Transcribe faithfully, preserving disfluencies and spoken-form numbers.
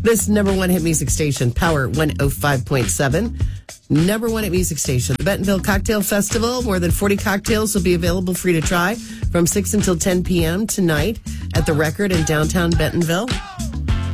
This number one hit music station, Power one oh five point seven. Number one hit music station, the Bentonville Cocktail Festival. More than forty cocktails will be available for you to try from six until ten p.m. tonight at the Record in downtown Bentonville.